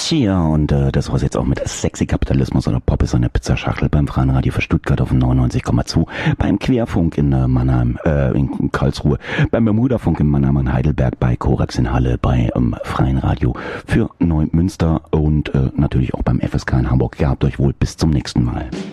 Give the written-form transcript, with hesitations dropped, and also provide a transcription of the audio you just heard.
Tja, und das war's jetzt auch mit Sexy Kapitalismus oder Pop ist eine Pizzaschachtel beim Freien Radio für Stuttgart auf 99,2, beim Querfunk in Mannheim, in Karlsruhe, beim Bermuda-Funk in Mannheim und Heidelberg, bei Korax in Halle, bei Freien Radio für Neumünster und natürlich auch beim FSK in Hamburg. Gehabt euch wohl, bis zum nächsten Mal.